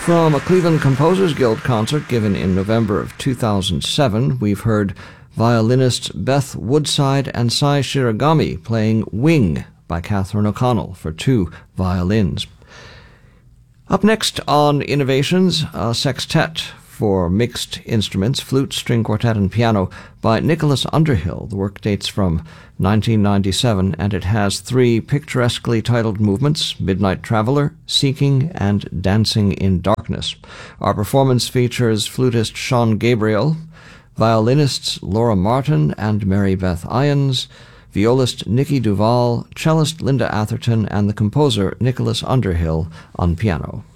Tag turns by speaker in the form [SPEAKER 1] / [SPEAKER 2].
[SPEAKER 1] From a Cleveland Composers Guild concert given in November of 2007, we've heard violinists Beth Woodside and Sai Shiragami playing Wing by Catherine O'Connell for 2 violins. Up next on Innovations, a sextet for mixed instruments, flute, string quartet, and piano by Nicholas Underhill. The work dates from 1997, and it has 3 picturesquely titled movements: Midnight Traveler, Seeking, and Dancing in Darkness. Our performance features flutist Sean Gabriel, violinists Laura Martin and Mary Beth Ions, violist Nikki Duval, cellist Linda Atherton, and the composer Nicholas Underhill on piano.